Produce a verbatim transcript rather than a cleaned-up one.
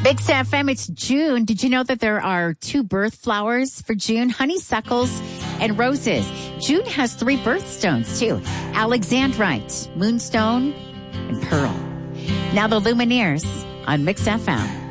Mix F M, it's June. Did you know that there are two birth flowers for June? Honeysuckles and roses. June has three birthstones, too. Alexandrite, moonstone, and pearl. Now the Lumineers on Mix F M.